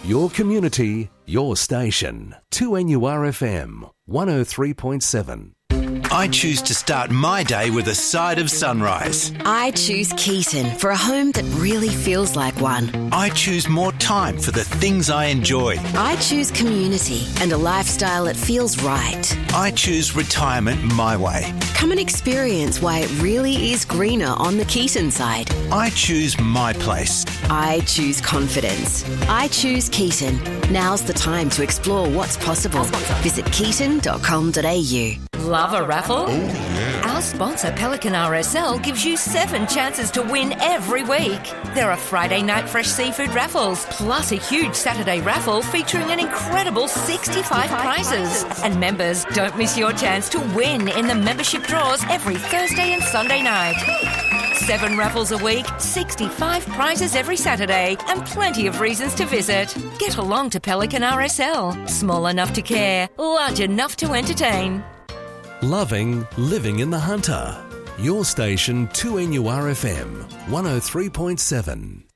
Your community, your station. 2NURFM 103.7. I choose to start my day with a side of sunrise. I choose Keaton for a home that really feels like one. I choose more time for the things I enjoy. I choose community and a lifestyle that feels right. I choose retirement my way. Come and experience why it really is greener on the Keaton side. I choose my place. I choose confidence. I choose Keaton. Now's the time to explore what's possible. Visit keaton.com.au. Love a raffle? Oh, yeah. Our sponsor, Pelican RSL, gives you 7 chances to win every week. There are Friday night fresh seafood raffles, plus a huge Saturday raffle featuring an incredible 65 prizes. And members, don't miss your chance to win in the membership draws every Thursday and Sunday night. 7 raffles a week, 65 prizes every Saturday, and plenty of reasons to visit. Get along to Pelican RSL. Small enough to care, large enough to entertain. Loving living in the Hunter. Your station 2NURFM 103.7.